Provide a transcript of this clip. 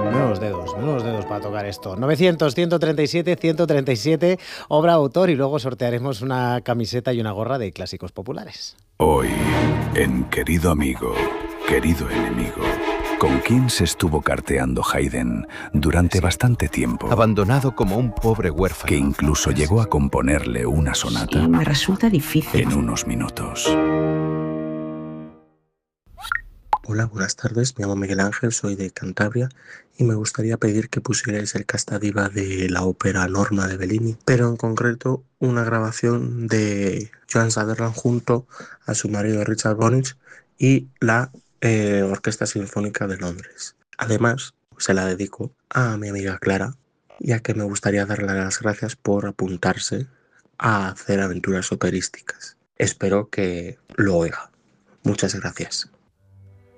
Menudos dedos para tocar esto. 900, 137, 137, obra autor, y luego sortearemos una camiseta y una gorra de clásicos populares. Hoy, en Querido Amigo, Querido Enemigo, ¿con quién se estuvo carteando Haydn durante bastante tiempo? Abandonado como un pobre huérfano. Que incluso llegó a componerle una sonata. Sí, me resulta difícil. En unos minutos. Hola, buenas tardes. Me llamo Miguel Ángel, soy de Cantabria y me gustaría pedir que pusierais el Casta Diva de la ópera Norma de Bellini, pero en concreto una grabación de Joan Sutherland junto a su marido Richard Bonich y la Orquesta Sinfónica de Londres. Además, se la dedico a mi amiga Clara, ya que me gustaría darle las gracias por apuntarse a hacer aventuras operísticas. Espero que lo oiga. Muchas gracias.